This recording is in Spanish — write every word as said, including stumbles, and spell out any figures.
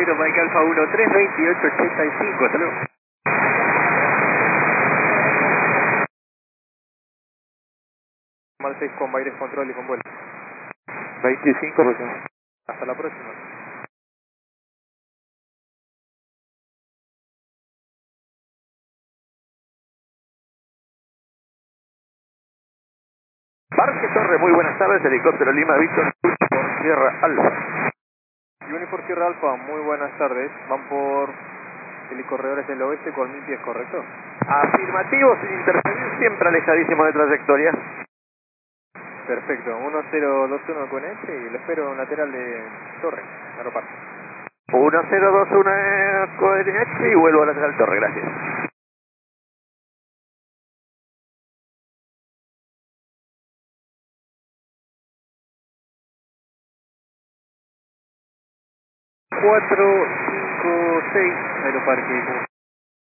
Negro, Mike Alfa uno tres veintiocho ochenta y cinco, hasta luego. Mal seis con aire control y con vuelo. veinticinco, próximo. Hasta la próxima. Parque Torre, muy buenas tardes, helicóptero Lima Víctor por Sierra Alfa. Unifor Sierra Alfa, muy buenas tardes. Van por Helicorredores del Oeste con mil pies, ¿correcto? Afirmativo, sin interferir, siempre alejadísimo de trayectoria. Perfecto, uno cero dos uno con este y lo espero en lateral de Torre, aeroparque. uno cero dos uno con H y vuelvo a lateral Torre, gracias. cuatro cinco seis, aeroparque.